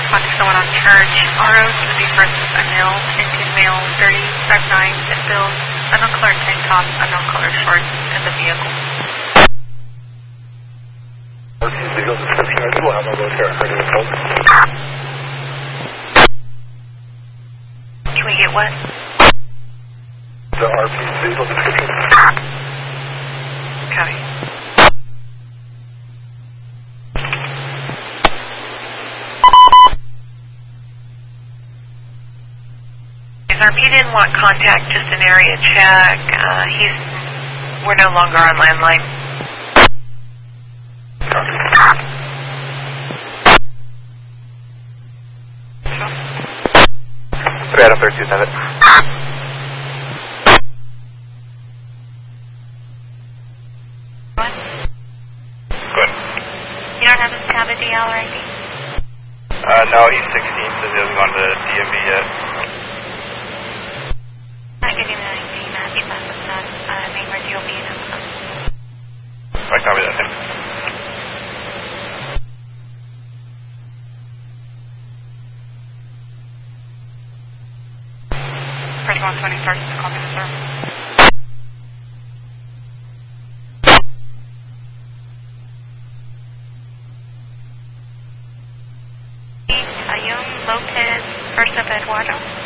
talk to someone on charge. RO is going to be versus Anil, Indian male, 30, 5'9", and build, unknown color tank top, unknown color shorts in the vehicle. Legal description as well. I'm over here. Can we get what? The RP legal description. Copy. RP didn't want contact, just an area check. We're no longer on landline. Right up there, 2-7. What? Good. You don't have a DL or ID? No, he's 16, so he hasn't gone to DMV yet. Not getting an ID, not name or DOB. I copy that, thanks. First 120 starts to copy the service. Ayun Lopez, First of Eduardo.